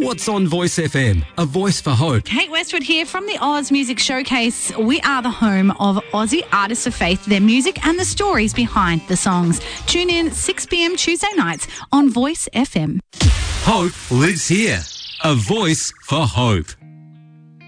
What's on Voice FM? A voice for hope. Kate Westwood here from the Oz Music Showcase. We are the home of Aussie artists of faith, their music and the stories behind the songs. Tune in 6 p.m. Tuesday nights on Voice FM. Hope lives here. A voice for hope.